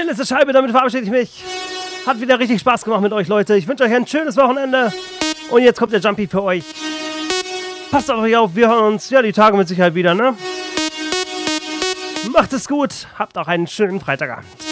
Eine letzte Scheibe, damit verabschiede ich mich. Hat wieder richtig Spaß gemacht mit euch, Leute. Ich wünsche euch ein schönes Wochenende. Und jetzt kommt der Jumpy für euch. Passt auf euch auf, wir hören uns ja die Tage mit Sicherheit wieder, ne? Macht es gut, habt auch einen schönen Freitagabend.